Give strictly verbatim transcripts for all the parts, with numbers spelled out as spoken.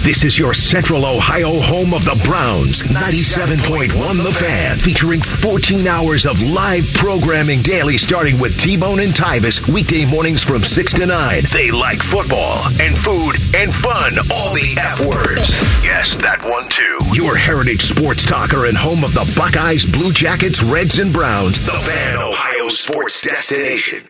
This is your Central Ohio home of the Browns, ninety-seven point one The Fan, featuring fourteen hours of live programming daily, starting with T-Bone and Tyvis, weekday mornings from six to nine. They like football and food and fun, all the F words. Yes, that one too. Your heritage sports talker and home of the Buckeyes, Blue Jackets, Reds, and Browns. The Fan, Ohio sports destination.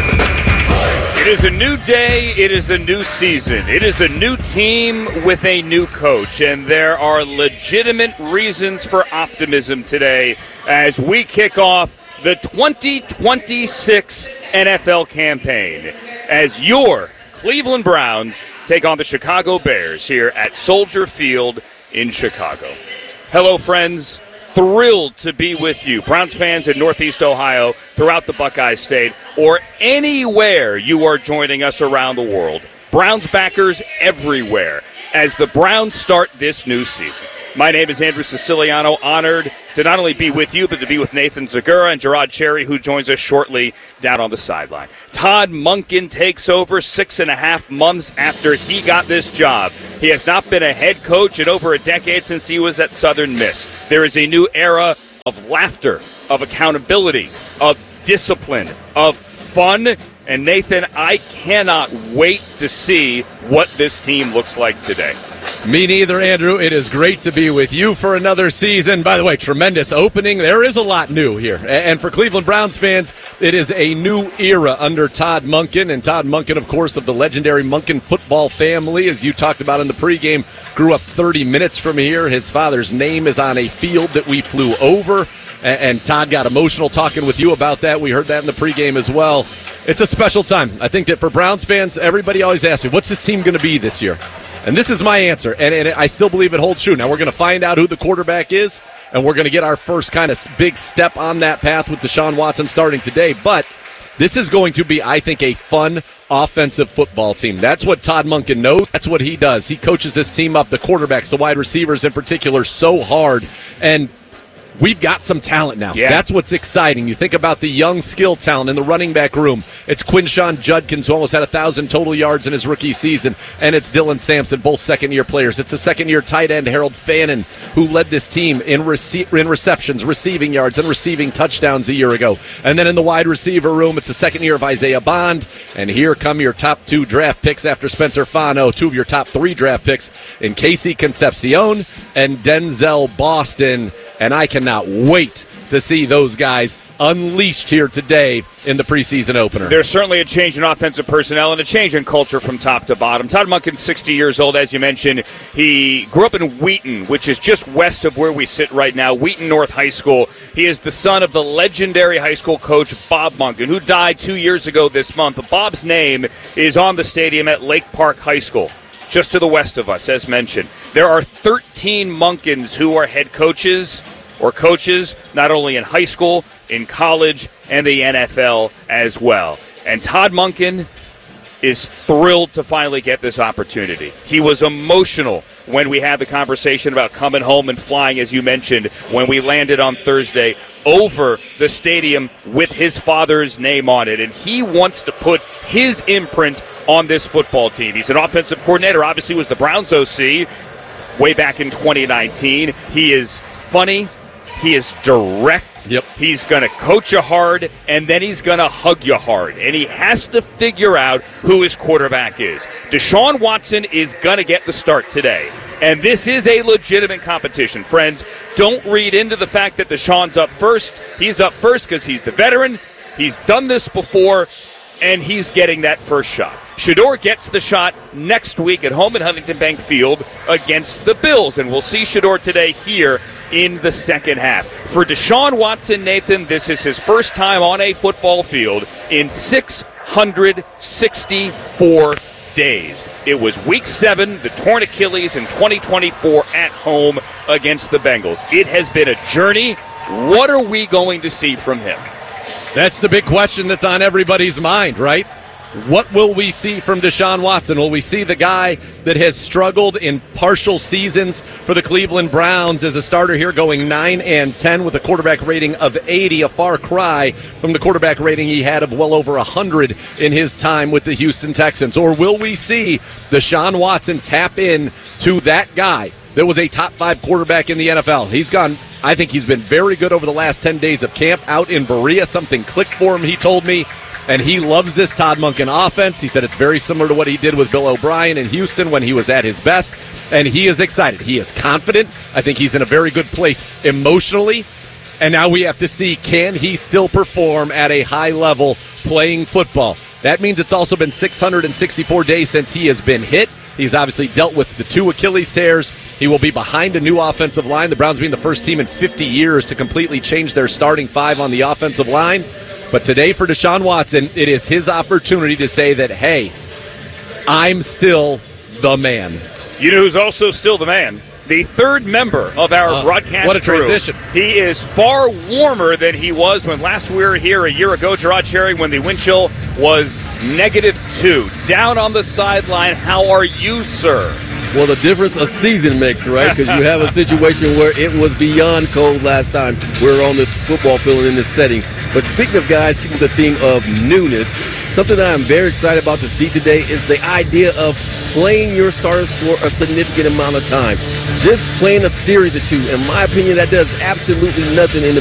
It is a new day. It is a new season. It is a new team with a new coach, and there are legitimate reasons for optimism today as we kick off the twenty twenty-six N F L campaign as your Cleveland Browns take on the Chicago Bears here at Soldier Field in Chicago. Hello, friends. Thrilled to be with you, Browns fans in Northeast Ohio, throughout the Buckeye State, or anywhere you are joining us around the world. Browns backers everywhere as the Browns start this new season. My name is Andrew Siciliano, honored to not only be with you, but to be with Nathan Zagura and Gerard Cherry, who joins us shortly down on the sideline. Todd Monken takes over six and a half months after he got this job. He has not been a head coach in over a decade since he was at Southern Miss. There is a new era of laughter, of accountability, of discipline, of fun. And Nathan, I cannot wait to see what this team looks like today. Me neither, Andrew. It is great to be with you for another season. By the way, tremendous opening. There is a lot new here. And for Cleveland Browns fans, it is a new era under Todd Monken. And Todd Monken, of course, of the legendary Monken football family, as you talked about in the pregame, grew up thirty minutes from here. His father's name is on a field that we flew over. And Todd got emotional talking with you about that. We heard that in the pregame as well. It's a special time. I think that for Browns fans, everybody always asks me, what's this team going to be this year? And this is my answer, and, and I still believe it holds true. Now, we're going to find out who the quarterback is, and we're going to get our first kind of big step on that path with Deshaun Watson starting today. But this is going to be, I think, a fun offensive football team. That's what Todd Monken knows. That's what he does. He coaches this team up, the quarterbacks, the wide receivers in particular, so hard. And we've got some talent now. Yeah. That's what's exciting. You think about the young skill talent in the running back room. It's Quinshawn Judkins, who almost had one thousand total yards in his rookie season, and it's Dylan Sampson, both second-year players. It's a second-year tight end, Harold Fannin, who led this team in, rece- in receptions, receiving yards, and receiving touchdowns a year ago. And then in the wide receiver room, it's the second year of Isaiah Bond, and here come your top two draft picks after Spencer Fano, two of your top three draft picks in Casey Concepcion and Denzel Boston. And I cannot wait to see those guys unleashed here today in the preseason opener. There's certainly a change in offensive personnel and a change in culture from top to bottom. Todd Monken's sixty years old, as you mentioned. He grew up in Wheaton, which is just west of where we sit right now, Wheaton North High School. He is the son of the legendary high school coach Bob Monken, who died two years ago this month. Bob's name is on the stadium at Lake Park High School, just to the west of us, as mentioned. There are thirteen Monkens who are head coaches or coaches, not only in high school, in college, and the N F L as well. And Todd Monken is thrilled to finally get this opportunity. He was emotional when we had the conversation about coming home and flying, as you mentioned, when we landed on Thursday over the stadium with his father's name on it. And he wants to put his imprint on this football team. He's an offensive coordinator, obviously was the Browns O C way back in twenty nineteen. He is funny. He is direct. Yep. He's going to coach you hard, and then he's going to hug you hard. And he has to figure out who his quarterback is. Deshaun Watson is going to get the start today. And this is a legitimate competition, friends. Don't read into the fact that Deshaun's up first. He's up first because he's the veteran. He's done this before, and he's getting that first shot. Shedeur gets the shot next week at home at Huntington Bank Field against the Bills, and we'll see Shedeur today here in the second half. For Deshaun Watson, Nathan, this is his first time on a football field in six hundred sixty-four days. It was week seven, the torn Achilles in twenty twenty-four at home against the Bengals. It has been a journey. What are we going to see from him? That's the big question that's on everybody's mind, right? What will we see from Deshaun Watson? Will we see the guy that has struggled in partial seasons for the Cleveland Browns as a starter here, going nine and ten with a quarterback rating of eighty, a far cry from the quarterback rating he had of well over one hundred in his time with the Houston Texans? Or will we see Deshaun Watson tap in to that guy that was a top five quarterback in the N F L? He's gone, I think he's been very good over the last ten days of camp out in Berea. Something clicked for him, he told me. And he loves this Todd Monken offense. He said it's very similar to what he did with Bill O'Brien in Houston when he was at his best. And he is excited. He is confident. I think he's in a very good place emotionally. And now we have to see, can he still perform at a high level playing football? That means it's also been six hundred sixty-four days since he has been hit. He's obviously dealt with the two Achilles tears. He will be behind a new offensive line. The Browns being the first team in fifty years to completely change their starting five on the offensive line. But today for Deshaun Watson, it is his opportunity to say that, hey, I'm still the man. You know who's also still the man? The third member of our uh, broadcast What a crew. transition. He is far warmer than he was when last we were here a year ago, Gerard Cherry, when the wind chill was negative two. Down on the sideline, how are you, sir? Well, the difference a season makes, right? Because you have a situation where it was beyond cold last time we were on this football field in this setting. But speaking of guys, keeping the theme of newness, something that I'm very excited about to see today is the idea of playing your starters for a significant amount of time. Just playing a series or two, in my opinion, that does absolutely nothing in the